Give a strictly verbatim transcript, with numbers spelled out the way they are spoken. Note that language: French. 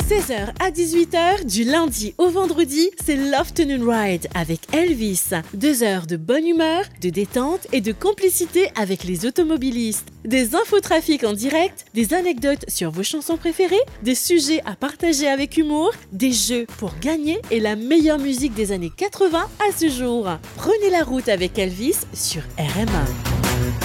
seize heures à dix-huit heures, du lundi au vendredi, c'est l'Afternoon Ride avec Elvis. Deux heures de bonne humeur, de détente et de complicité avec les automobilistes. Des infotrafics en direct, des anecdotes sur vos chansons préférées, des sujets à partager avec humour, des jeux pour gagner et la meilleure musique des années quatre-vingts à ce jour. Prenez la route avec Elvis sur R M A.